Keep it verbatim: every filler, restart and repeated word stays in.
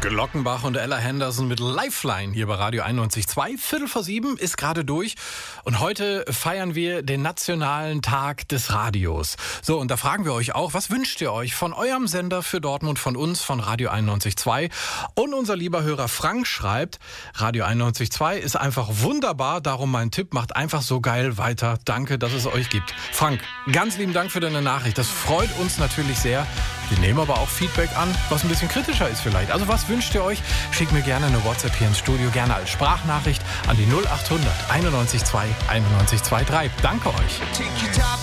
Glockenbach und Ella Henderson mit Lifeline hier bei Radio einundneunzig Komma zwei. Viertel vor sieben ist gerade durch und heute feiern wir den Nationalen Tag des Radios. So, und da fragen wir euch auch, was wünscht ihr euch von eurem Sender für Dortmund, von uns, von Radio einundneunzig Komma zwei? Und unser lieber Hörer Frank schreibt, Radio einundneunzig Komma zwei ist einfach wunderbar, darum mein Tipp, macht einfach so geil weiter. Danke, dass es euch gibt. Frank, ganz lieben Dank für deine Nachricht. Das freut uns natürlich sehr. Wir nehmen aber auch Feedback an, was ein bisschen kritischer ist vielleicht. Also was wünscht ihr euch? Schickt mir gerne eine WhatsApp hier ins Studio, gerne als Sprachnachricht an die null acht hundert einundneunzig Komma zwei einundneunzig Komma drei. Danke euch.